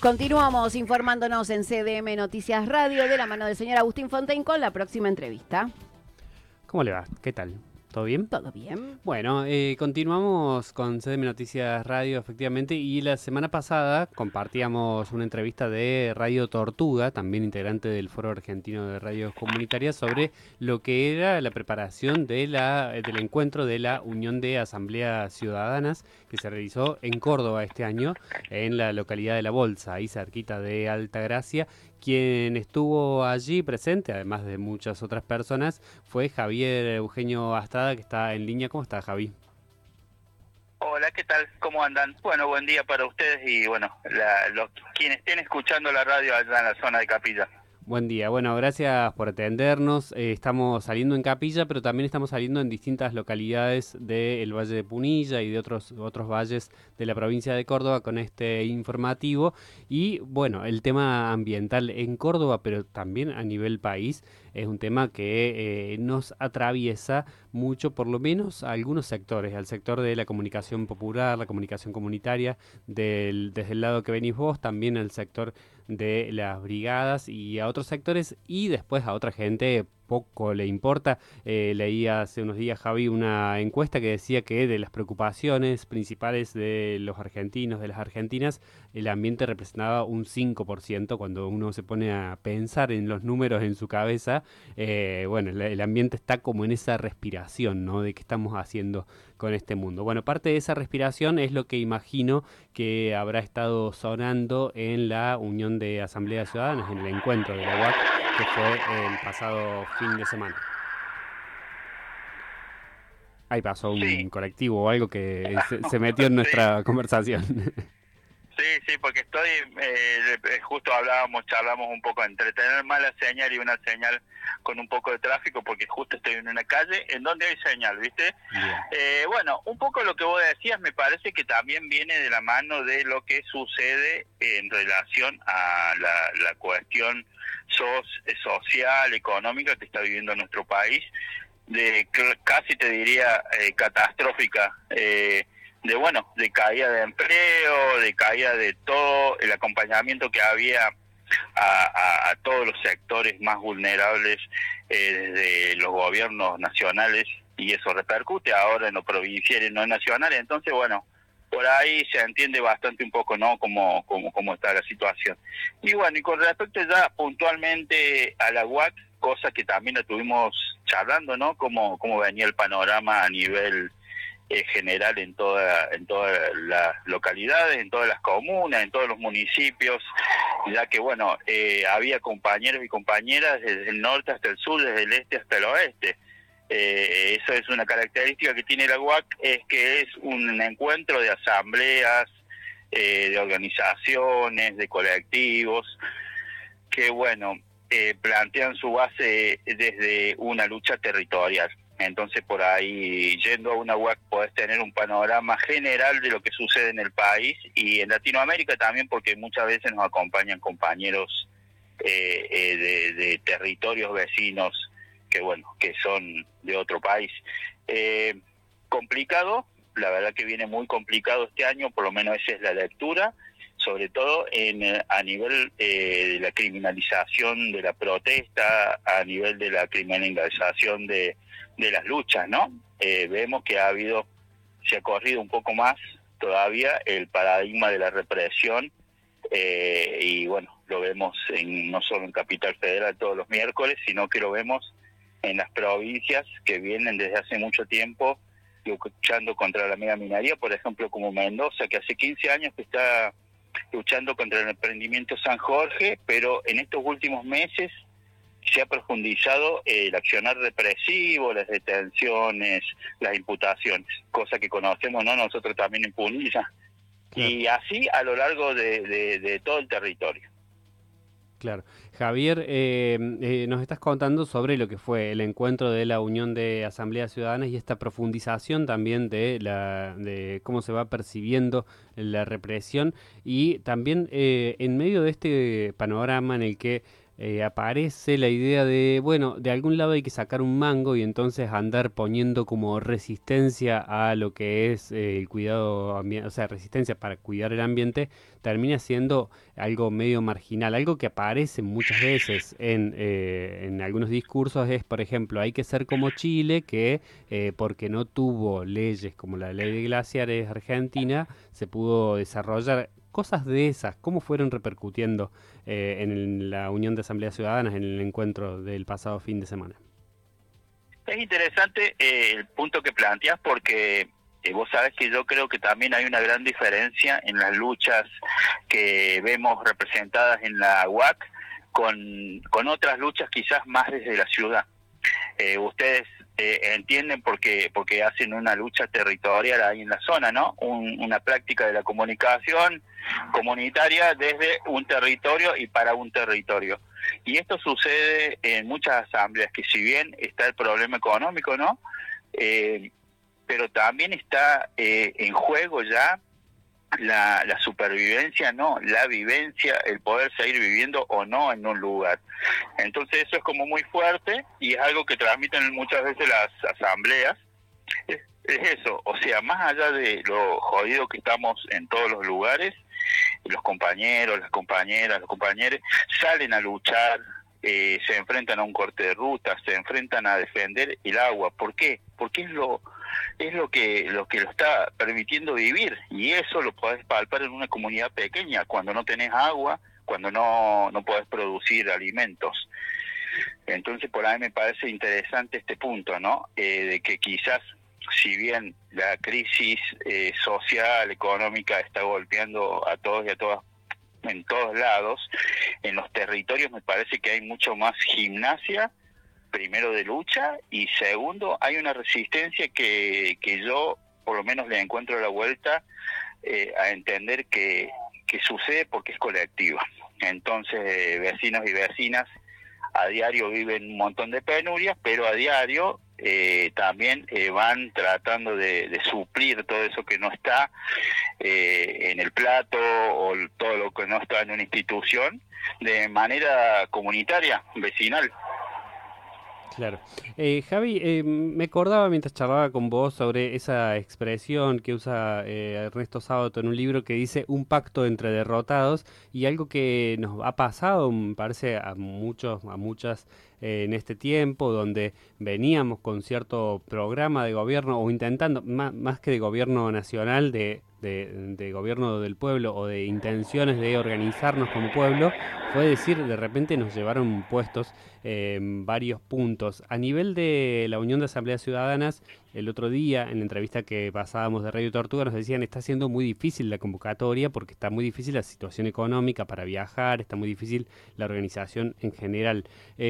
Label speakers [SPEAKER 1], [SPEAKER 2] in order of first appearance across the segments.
[SPEAKER 1] Continuamos informándonos en CDM Noticias Radio de la mano del señor Agustín Fontaine con la próxima entrevista.
[SPEAKER 2] ¿Cómo le va? ¿Qué tal? ¿Todo bien?
[SPEAKER 1] Todo bien.
[SPEAKER 2] Bueno, continuamos con CDM Noticias Radio, efectivamente, y la semana pasada compartíamos una entrevista de Radio Tortuga, también integrante del Foro Argentino de Radios Comunitarias, sobre lo que era la preparación del encuentro de la Unión de Asambleas Ciudadanas que se realizó en Córdoba este año, en la localidad de La Bolsa, ahí cerquita de Altagracia. Quien estuvo allí presente, además de muchas otras personas, fue Javier Eugenio Astrada, que está en línea. ¿Cómo está, Javi?
[SPEAKER 3] Hola, ¿qué tal? ¿Cómo andan? Bueno, buen día para ustedes y bueno, quienes estén escuchando la radio allá en la zona de Capilla.
[SPEAKER 2] Buen día. Bueno, gracias por atendernos. Estamos saliendo en Capilla, pero también estamos saliendo en distintas localidades del Valle de Punilla y de otros valles de la provincia de Córdoba con este informativo. Y bueno, el tema ambiental en Córdoba, pero también a nivel país, es un tema que nos atraviesa mucho, por lo menos a algunos sectores, al sector de la comunicación popular, la comunicación comunitaria, desde el lado que venís vos, también al sector de las brigadas y a otros sectores, y después a otra gente poco le importa. Leí hace unos días, Javi, una encuesta que decía que de las preocupaciones principales de los argentinos, de las argentinas, el ambiente representaba un 5%. Cuando uno se pone a pensar en los números en su cabeza, bueno, el ambiente está como en esa respiración, ¿no? De qué estamos haciendo con este mundo. Bueno, parte de esa respiración es lo que imagino que habrá estado sonando en la Unión de Asambleas Ciudadanas, en el encuentro de la UAC, que fue el pasado fin de semana. Ahí pasó un colectivo o algo que se metió en nuestra conversación.
[SPEAKER 3] Sí, porque justo charlamos un poco entre tener mala señal y una señal con un poco de tráfico, porque justo estoy en una calle en donde hay señal, ¿viste? Bueno, un poco lo que vos decías me parece que también viene de la mano de lo que sucede en relación a la cuestión social, económica que está viviendo nuestro país, casi te diría catastrófica, de caída de empleo, de caída de todo el acompañamiento que había a todos los sectores más vulnerables desde los gobiernos nacionales, y eso repercute ahora en lo provincial y no en nacional. Entonces, bueno, por ahí se entiende bastante un poco, ¿no?, cómo está la situación. Y bueno, y con respecto ya puntualmente a la UAC, cosa que también la tuvimos charlando, ¿no?, cómo venía el panorama a nivel general en todas las localidades, en todas las comunas, en todos los municipios, ya que bueno, había compañeros y compañeras desde el norte hasta el sur, desde el este hasta el oeste. Eso es una característica que tiene la UAC, es que es un encuentro de asambleas, de organizaciones, de colectivos, que bueno, plantean su base desde una lucha territorial. Entonces, por ahí, yendo a una UAC, podés tener un panorama general de lo que sucede en el país y en Latinoamérica también, porque muchas veces nos acompañan compañeros de territorios vecinos que son de otro país. Complicado, la verdad que viene muy complicado este año, por lo menos esa es la lectura, sobre todo a nivel de la criminalización de la protesta, a nivel de la criminalización de las luchas, ¿no? Vemos que se ha corrido un poco más todavía el paradigma de la represión, y bueno, lo vemos no solo en Capital Federal todos los miércoles, sino que lo vemos en las provincias que vienen desde hace mucho tiempo luchando contra la megaminería, por ejemplo, como Mendoza, que hace 15 años que está luchando contra el emprendimiento San Jorge, pero en estos últimos meses se ha profundizado el accionar represivo, las detenciones, las imputaciones, cosa que conocemos, ¿no?, nosotros también en Punilla, claro. Y así a lo largo de todo el territorio.
[SPEAKER 2] Claro. Javier, nos estás contando sobre lo que fue el encuentro de la Unión de Asambleas Ciudadanas y esta profundización también de cómo se va percibiendo la represión, y también en medio de este panorama en el que aparece la idea de, bueno, de algún lado hay que sacar un mango y entonces andar poniendo como resistencia a lo que es el cuidado ambiental, o sea, resistencia para cuidar el ambiente, termina siendo algo medio marginal. Algo que aparece muchas veces en algunos discursos es, por ejemplo, hay que ser como Chile, que porque no tuvo leyes como la ley de glaciares argentina, se pudo desarrollar cosas de esas. ¿Cómo fueron repercutiendo en la Unión de Asambleas Ciudadanas en el encuentro del pasado fin de semana?
[SPEAKER 3] Es interesante el punto que planteas porque vos sabés que yo creo que también hay una gran diferencia en las luchas que vemos representadas en la UAC con otras luchas quizás más desde la ciudad. Ustedes entienden porque hacen una lucha territorial ahí en la zona, ¿no? Una práctica de la comunicación comunitaria desde un territorio y para un territorio. Y esto sucede en muchas asambleas, que si bien está el problema económico, ¿no? Pero también está en juego ya la supervivencia, no, la vivencia, el poder seguir viviendo o no en un lugar. Entonces eso es como muy fuerte y es algo que transmiten muchas veces las asambleas. Es eso, o sea, más allá de lo jodido que estamos en todos los lugares, los compañeros, las compañeras, los compañeros salen a luchar, se enfrentan a un corte de ruta, se enfrentan a defender el agua. ¿Por qué? Porque es lo que lo está permitiendo vivir, y eso lo podés palpar en una comunidad pequeña, cuando no tenés agua, cuando no podés producir alimentos. Entonces por ahí me parece interesante este punto, ¿no? De que quizás, si bien la crisis social, económica está golpeando a todos y a todas en todos lados, en los territorios me parece que hay mucho más gimnasia, primero de lucha, y segundo hay una resistencia que yo por lo menos le encuentro la vuelta a entender que sucede porque es colectiva. Entonces vecinos y vecinas a diario viven un montón de penurias, pero a diario también van tratando de suplir todo eso que no está en el plato, o todo lo que no está en una institución, de manera comunitaria, vecinal.
[SPEAKER 2] Claro. Javi, me acordaba mientras charlaba con vos sobre esa expresión que usa Ernesto Sábato en un libro que dice un pacto entre derrotados, y algo que nos ha pasado, me parece, a muchos, a muchas en este tiempo, donde veníamos con cierto programa de gobierno o intentando, más que de gobierno nacional, de gobierno del pueblo o de intenciones de organizarnos como pueblo, fue decir, de repente nos llevaron puestos varios puntos. A nivel de la Unión de Asambleas Ciudadanas, el otro día, en la entrevista que pasábamos de Radio Tortuga, nos decían, está siendo muy difícil la convocatoria porque está muy difícil la situación económica para viajar, está muy difícil la organización en general.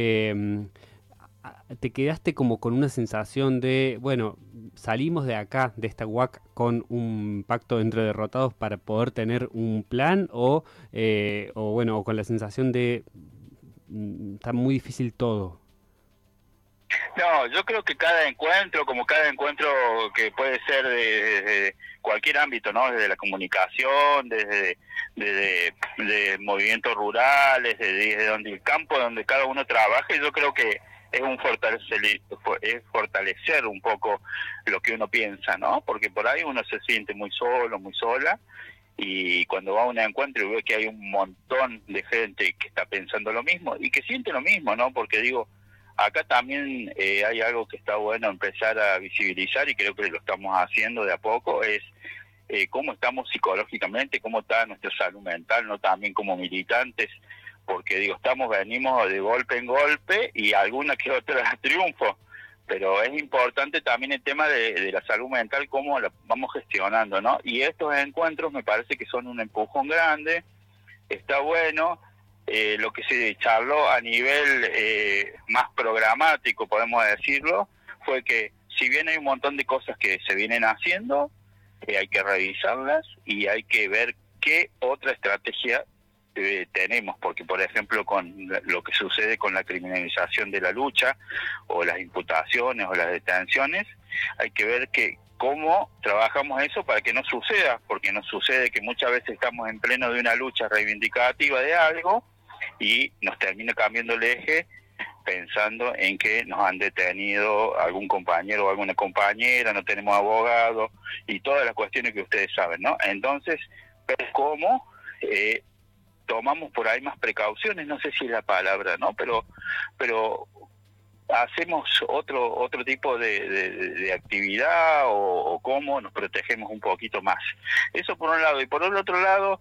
[SPEAKER 2] Te quedaste como con una sensación de, bueno, salimos de acá, de esta UAC, con un pacto entre derrotados para poder tener un plan, o bueno, o con la sensación de está muy difícil todo.
[SPEAKER 3] No, yo creo que cada encuentro, como cada encuentro que puede ser de cualquier ámbito, ¿no? Desde la comunicación, desde movimientos rurales, desde donde el campo, donde cada uno trabaja, yo creo que es fortalecer un poco lo que uno piensa, ¿no? Porque por ahí uno se siente muy solo, muy sola, y cuando va a un encuentro y ve que hay un montón de gente que está pensando lo mismo y que siente lo mismo, ¿no? Porque digo, acá también hay algo que está bueno empezar a visibilizar, y creo que lo estamos haciendo de a poco, es cómo estamos psicológicamente, cómo está nuestra salud mental, no también como militantes, porque digo, venimos de golpe en golpe y alguna que otra triunfo, pero es importante también el tema de la salud mental, cómo la vamos gestionando, ¿no? Y estos encuentros me parece que son un empujón grande, está bueno. Lo que se charló a nivel más programático, podemos decirlo, fue que si bien hay un montón de cosas que se vienen haciendo, hay que revisarlas y hay que ver qué otra estrategia tenemos, porque por ejemplo con lo que sucede con la criminalización de la lucha, o las imputaciones o las detenciones, hay que ver cómo trabajamos eso para que no suceda, porque nos sucede que muchas veces estamos en pleno de una lucha reivindicativa de algo y nos termina cambiando el eje pensando en que nos han detenido algún compañero o alguna compañera, no tenemos abogado y todas las cuestiones que ustedes saben, ¿no? Entonces, ver cómo tomamos por ahí más precauciones, no sé si es la palabra, ¿no? Pero hacemos otro tipo de actividad o cómo nos protegemos un poquito más. Eso por un lado. Y por el otro lado,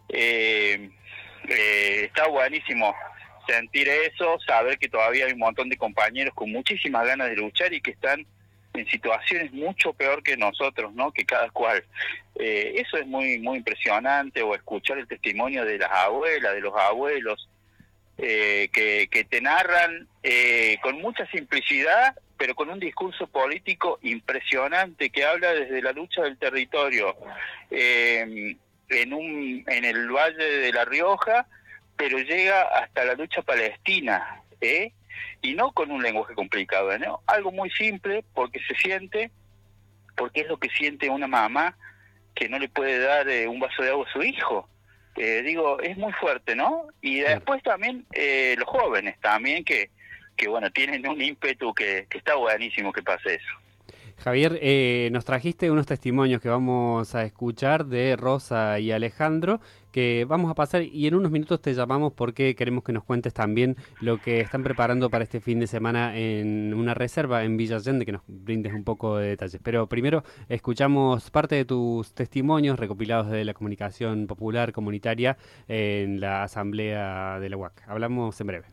[SPEAKER 3] está buenísimo sentir eso, saber que todavía hay un montón de compañeros con muchísimas ganas de luchar y que están en situaciones mucho peor que nosotros, ¿no? Que cada cual. Eso es muy impresionante, o escuchar el testimonio de las abuelas, de los abuelos, que te narran con mucha simplicidad, pero con un discurso político impresionante, que habla desde la lucha del territorio en el Valle de La Rioja, pero llega hasta la lucha palestina, y no con un lenguaje complicado, ¿no? Algo muy simple, porque es lo que siente una mamá que no le puede dar un vaso de agua a su hijo. Es muy fuerte, ¿no? Y después también los jóvenes también que bueno, tienen un ímpetu que está buenísimo que pase eso.
[SPEAKER 2] Javier, nos trajiste unos testimonios que vamos a escuchar de Rosa y Alejandro, que vamos a pasar y en unos minutos te llamamos porque queremos que nos cuentes también lo que están preparando para este fin de semana en una reserva en Villa Allende, que nos brindes un poco de detalles. Pero primero escuchamos parte de tus testimonios recopilados de la comunicación popular comunitaria en la asamblea de la UAC. Hablamos en breve.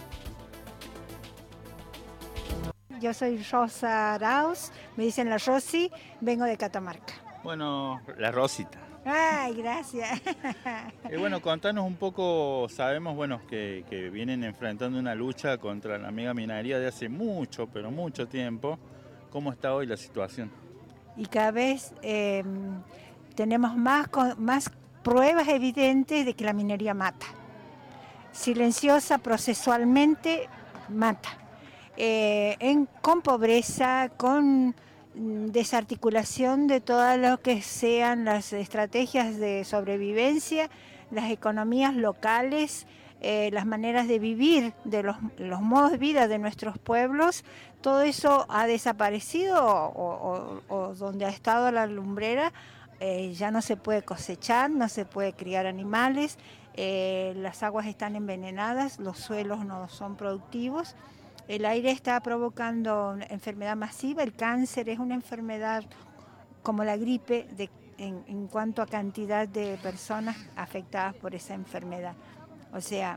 [SPEAKER 4] Yo soy Rosa Arauz, me dicen la Rosy, vengo de Catamarca.
[SPEAKER 5] Bueno, la Rosita.
[SPEAKER 4] Ay, gracias.
[SPEAKER 5] Bueno, contanos un poco, sabemos que vienen enfrentando una lucha contra la megaminería de hace mucho, pero mucho tiempo. ¿Cómo está hoy la situación?
[SPEAKER 4] Y cada vez tenemos más pruebas evidentes de que la minería mata. Silenciosa, procesualmente, mata. Con pobreza, con desarticulación de todo lo que sean las estrategias de sobrevivencia, las economías locales, las maneras de vivir, de los modos de vida de nuestros pueblos, todo eso ha desaparecido o donde ha estado la lumbrera ya no se puede cosechar, no se puede criar animales, las aguas están envenenadas, los suelos no son productivos. El aire está provocando enfermedad masiva, el cáncer es una enfermedad como la gripe en cuanto a cantidad de personas afectadas por esa enfermedad. O sea,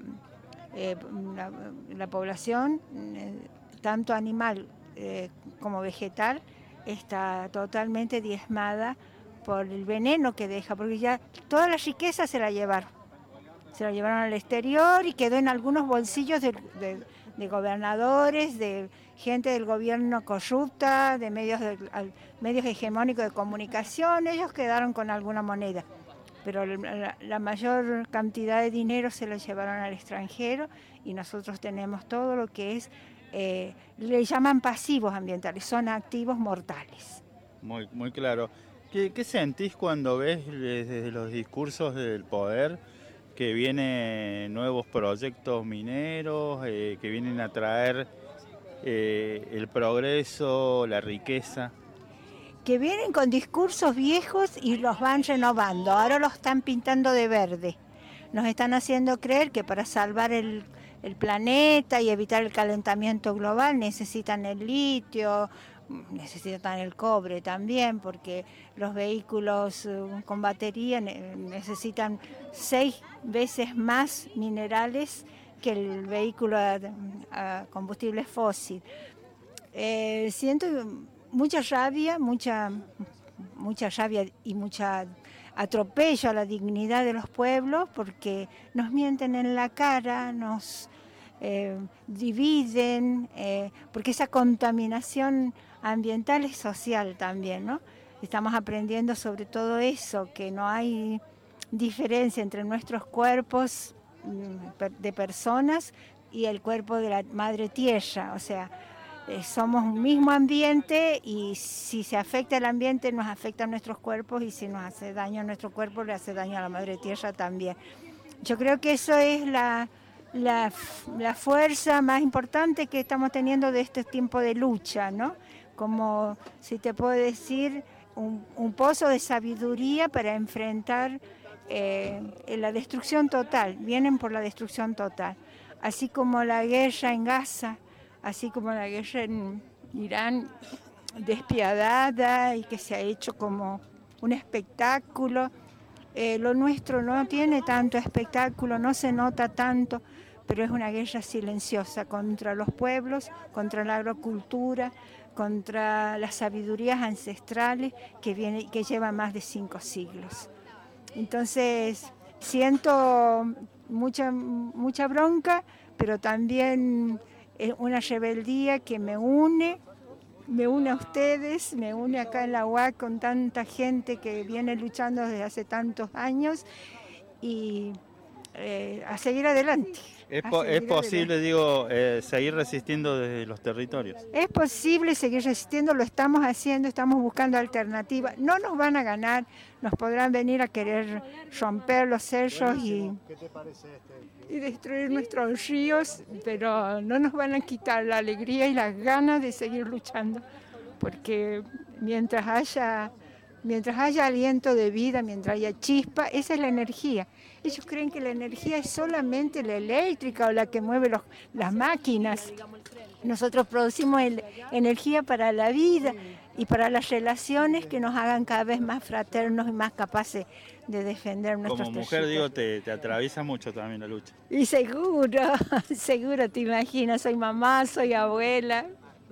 [SPEAKER 4] la población, tanto animal como vegetal, está totalmente diezmada por el veneno que deja, porque ya toda la riqueza se la llevaron al exterior y quedó en algunos bolsillos de gobernadores, de gente del gobierno corrupta, de medios hegemónicos de comunicación. Ellos quedaron con alguna moneda, pero la mayor cantidad de dinero se la llevaron al extranjero y nosotros tenemos todo lo que es, le llaman pasivos ambientales, son activos mortales.
[SPEAKER 5] Muy claro. ¿Qué sentís cuando ves desde los discursos del poder que vienen nuevos proyectos mineros, que vienen a traer el progreso, la riqueza?
[SPEAKER 4] Que vienen con discursos viejos y los van renovando, ahora los están pintando de verde. Nos están haciendo creer que para salvar el planeta y evitar el calentamiento global necesitan el litio, necesitan el cobre también, porque los vehículos con batería necesitan 6 veces más minerales que el vehículo a combustible fósil. Siento mucha rabia y mucha atropello a la dignidad de los pueblos, porque nos mienten en la cara, nos dividen, porque esa contaminación ambiental es social también, ¿no? Estamos aprendiendo sobre todo eso, que no hay diferencia entre nuestros cuerpos de personas y el cuerpo de la madre tierra, o sea, somos un mismo ambiente y si se afecta el ambiente nos afecta a nuestros cuerpos y si nos hace daño a nuestro cuerpo le hace daño a la madre tierra también. Yo creo que eso es la fuerza más importante que estamos teniendo de este tiempo de lucha, ¿no? Como, si te puedo decir, un pozo de sabiduría para enfrentar la destrucción total. Vienen por la destrucción total. Así como la guerra en Gaza, así como la guerra en Irán, despiadada y que se ha hecho como un espectáculo. Lo nuestro no tiene tanto espectáculo, no se nota tanto, pero es una guerra silenciosa contra los pueblos, contra la agrocultura, contra las sabidurías ancestrales que llevan más de 5 siglos. Entonces, siento mucha bronca, pero también una rebeldía que me une a ustedes, me une acá en la UAC con tanta gente que viene luchando desde hace tantos años y a seguir adelante.
[SPEAKER 5] ¿Es posible, seguir resistiendo desde los territorios?
[SPEAKER 4] Es posible seguir resistiendo, lo estamos haciendo, estamos buscando alternativas. No nos van a ganar, nos podrán venir a querer romper los cerros y destruir nuestros ríos, pero no nos van a quitar la alegría y las ganas de seguir luchando, porque mientras haya aliento de vida, mientras haya chispa, esa es la energía. Ellos creen que la energía es solamente la eléctrica o la que mueve las máquinas. Nosotros producimos energía para la vida y para las relaciones que nos hagan cada vez más fraternos y más capaces de defender nuestros
[SPEAKER 5] Como mujer, te atraviesa mucho también la lucha.
[SPEAKER 4] Y seguro, te imaginas, soy mamá, soy abuela.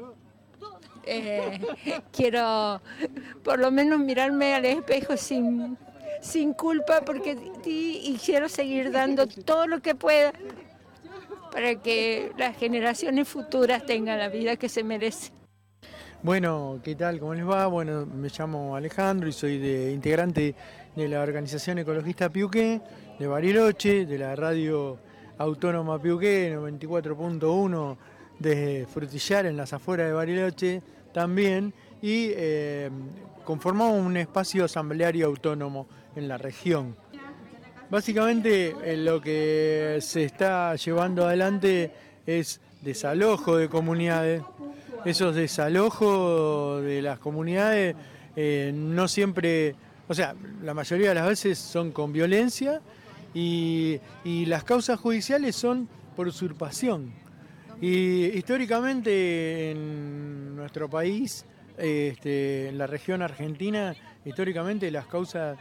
[SPEAKER 4] Quiero por lo menos mirarme al espejo sin culpa y quiero seguir dando todo lo que pueda para que las generaciones futuras tengan la vida que se merecen.
[SPEAKER 6] Bueno, ¿qué tal? ¿Cómo les va? Bueno, me llamo Alejandro y soy integrante de la organización ecologista Piuqué, de Bariloche, de la radio autónoma Piuqué 94.1 desde Frutillar, en las afueras de Bariloche también, y conformamos un espacio asambleario autónomo en la región. Básicamente lo que se está llevando adelante es desalojo de comunidades. Esos desalojos de las comunidades no siempre, o sea, la mayoría de las veces son con violencia y las causas judiciales son por usurpación. Y históricamente en nuestro país, en la región argentina, históricamente las causas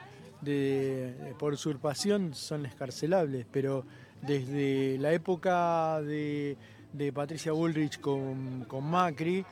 [SPEAKER 6] por usurpación son excarcelables, pero desde la época de Patricia Bullrich con Macri,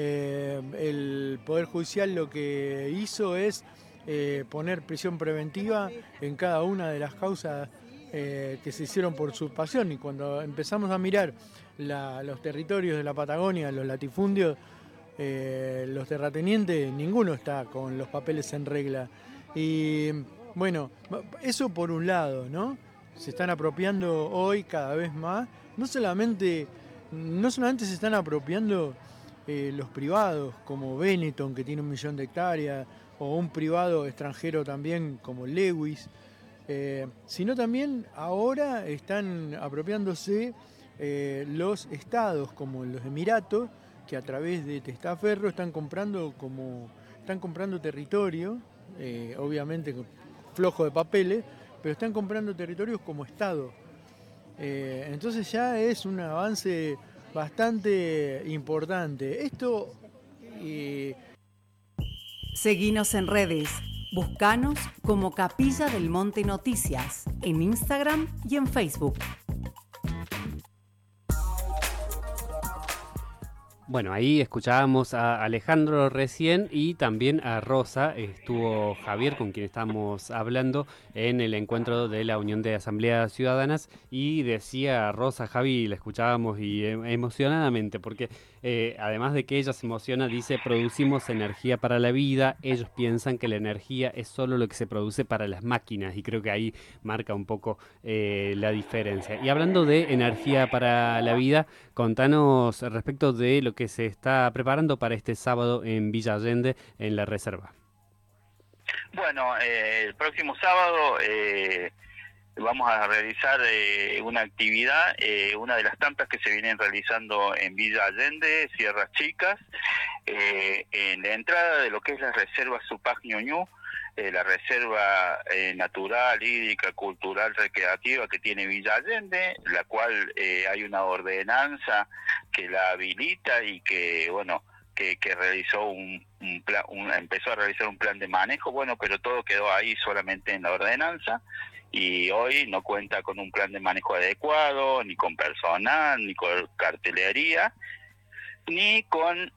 [SPEAKER 6] el Poder Judicial lo que hizo es poner prisión preventiva en cada una de las causas que se hicieron por usurpación. Y cuando empezamos a mirar los territorios de la Patagonia, los latifundios, los terratenientes, ninguno está con los papeles en regla. Y bueno, eso por un lado, ¿no? Se están apropiando hoy cada vez más, no solamente se están apropiando los privados, como Benetton, que tiene 1 millón de hectáreas, o un privado extranjero también, como Lewis, sino también ahora están apropiándose los estados, como los Emiratos, que a través de Testaferro están comprando territorio, obviamente flojo de papeles, pero están comprando territorios como estado. Entonces ya es un avance bastante importante. Esto...
[SPEAKER 7] Seguinos en redes. Buscanos como Capilla del Monte Noticias en Instagram y en Facebook.
[SPEAKER 2] Bueno, ahí escuchábamos a Alejandro recién y también a Rosa. Estuvo Javier, con quien estamos hablando, en el encuentro de la Unión de Asambleas Ciudadanas, y decía Rosa, Javi, la escuchábamos y emocionadamente, porque además de que ella se emociona, dice: producimos energía para la vida. Ellos piensan que la energía es solo lo que se produce para las máquinas, y creo que ahí marca un poco la diferencia. Y hablando de energía para la vida, contanos respecto de lo que se está preparando para este sábado en Villa Allende, en la reserva.
[SPEAKER 3] Bueno, el próximo sábado vamos a realizar una actividad, una de las tantas que se vienen realizando en Villa Allende, Sierras Chicas, en la entrada de lo que es la reserva Supac Ñuñú, la reserva natural, hídrica, cultural, recreativa que tiene Villa Allende, la cual hay una ordenanza que la habilita y que, bueno, que realizó empezó a realizar un plan de manejo, bueno, pero todo quedó ahí solamente en la ordenanza, y hoy no cuenta con un plan de manejo adecuado, ni con personal, ni con cartelería, ni con,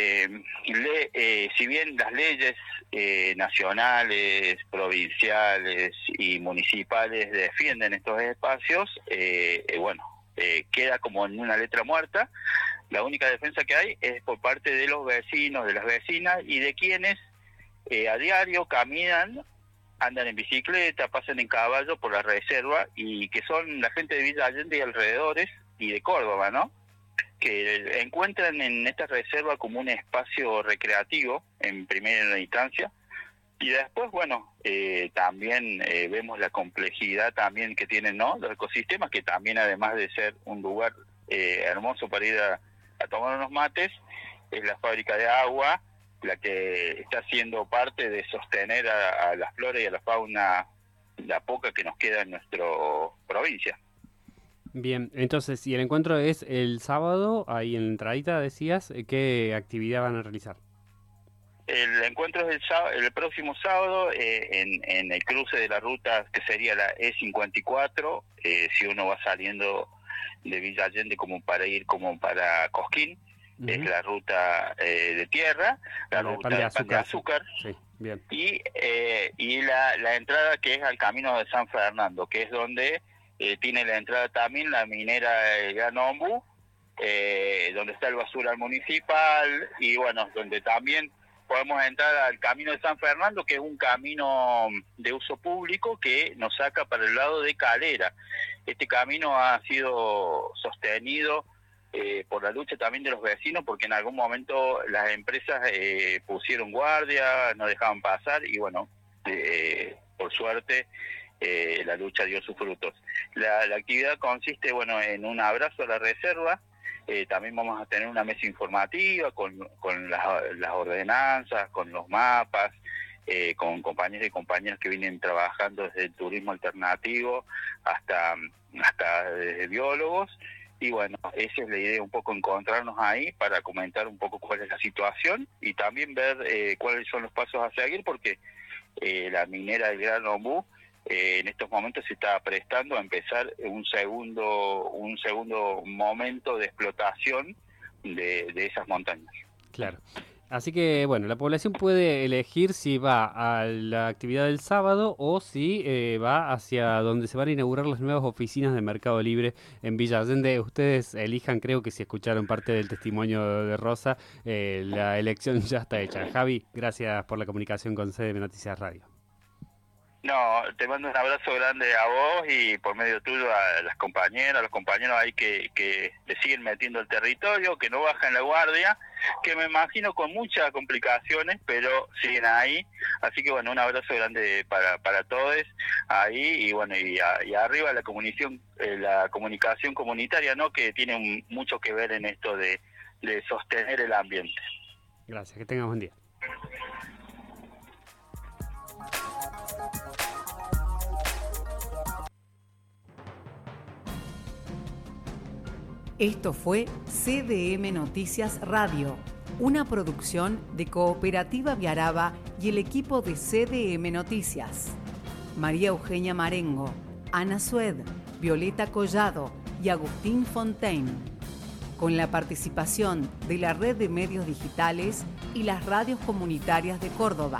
[SPEAKER 3] si bien las leyes nacionales, provinciales y municipales defienden estos espacios, queda como en una letra muerta. La única defensa que hay es por parte de los vecinos, de las vecinas y de quienes a diario caminan, andan en bicicleta, pasan en caballo por la reserva, y que son la gente de Villa Allende y alrededores y de Córdoba, ¿no? Que encuentran en esta reserva como un espacio recreativo en primera instancia, y después, bueno, también vemos la complejidad también que tienen, ¿no?, los ecosistemas, que también, además de ser un lugar hermoso para ir a tomar unos mates, es la fábrica de agua la que está siendo parte de sostener a la flora y a la fauna, la poca que nos queda en nuestra provincia.
[SPEAKER 2] Bien, entonces, y el encuentro es el sábado, ahí en la entradita decías, ¿qué actividad van a realizar?
[SPEAKER 3] El encuentro es el próximo sábado en el cruce de la ruta que sería la E54, si uno va saliendo de Villa Allende como para ir como para Cosquín, es la ruta de tierra, la ruta de pan de azúcar,
[SPEAKER 2] sí, bien.
[SPEAKER 3] Y la entrada que es al camino de San Fernando, que es donde tiene la entrada también la minera Gran Ombú, donde está el basural municipal, y bueno, donde también podemos entrar al camino de San Fernando, que es un camino de uso público que nos saca para el lado de Calera. Este camino ha sido sostenido por la lucha también de los vecinos, porque en algún momento las empresas pusieron guardia, no dejaban pasar, y bueno, por suerte la lucha dio sus frutos. La actividad consiste, bueno, en un abrazo a la reserva. También vamos a tener una mesa informativa con las ordenanzas, con los mapas, con compañeros y compañeras que vienen trabajando desde el turismo alternativo hasta desde biólogos. Y bueno, esa es la idea, un poco encontrarnos ahí para comentar un poco cuál es la situación y también ver cuáles son los pasos a seguir, porque la minera del Gran Ombú en estos momentos se está prestando a empezar un segundo momento de explotación de esas montañas.
[SPEAKER 2] Claro. Así que, bueno, la población puede elegir si va a la actividad del sábado o si va hacia donde se van a inaugurar las nuevas oficinas de Mercado Libre en Villa Allende. Ustedes elijan, creo que si escucharon parte del testimonio de Rosa, la elección ya está hecha. Javi, gracias por la comunicación con CDM Noticias Radio.
[SPEAKER 3] No, te mando un abrazo grande a vos y por medio tuyo a las compañeras, a los compañeros ahí que le siguen metiendo el territorio, que no bajan la guardia, que me imagino con muchas complicaciones, pero siguen ahí. Así que bueno, un abrazo grande para todos ahí, y bueno, y arriba la comunicación comunitaria, ¿no?, que tiene mucho que ver en esto de sostener el ambiente.
[SPEAKER 2] Gracias, que tengas buen día.
[SPEAKER 7] Esto fue CDM Noticias Radio, una producción de Cooperativa Viaraba y el equipo de CDM Noticias. María Eugenia Marengo, Ana Sued, Violeta Collado y Agustín Fontaine. Con la participación de la Red de Medios Digitales y las radios comunitarias de Córdoba.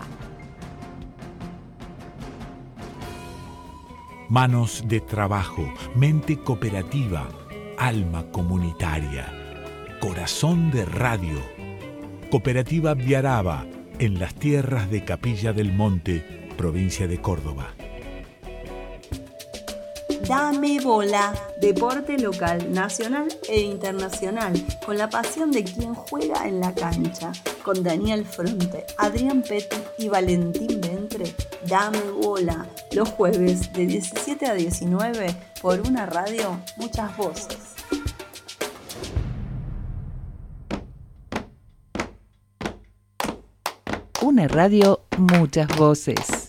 [SPEAKER 8] Manos de trabajo, mente cooperativa, alma comunitaria, corazón de radio. Cooperativa Viaraba, en las tierras de Capilla del Monte, provincia de Córdoba.
[SPEAKER 9] Dame bola. Deporte local, nacional e internacional, con la pasión de quien juega en la cancha. Con Daniel Fronte, Adrián Petty y Valentín Ventre, Dame Bola, los jueves de 17 a 19 por una radio, muchas voces.
[SPEAKER 10] Una radio, muchas voces.